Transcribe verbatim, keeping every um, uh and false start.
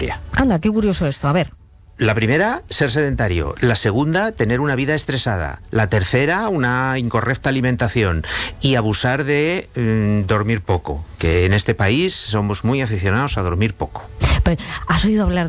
memoria. Anda, qué curioso esto. A ver. La primera, ser sedentario. La segunda, tener una vida estresada. La tercera, una incorrecta alimentación. Y abusar de mmm, dormir poco, que en este país somos muy aficionados a dormir poco. ¿Has oído hablar